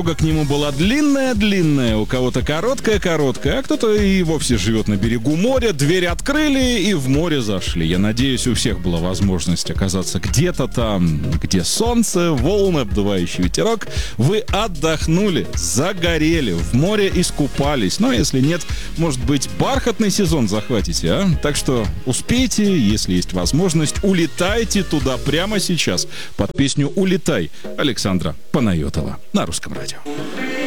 Дорога к нему была длинная-длинная, у кого-то короткая-короткая, а кто-то и вовсе живет на берегу моря. Дверь открыли и в море зашли. Я надеюсь, у всех была возможность оказаться где-то там, где солнце, волны, обдувающий ветерок. Вы отдохнули, загорели, в море искупались. Но если нет, может быть, бархатный сезон захватите, а? Так что успейте, если есть возможность, улетайте туда прямо сейчас под песню «Улетай» Александра Панайотова на Русском радио.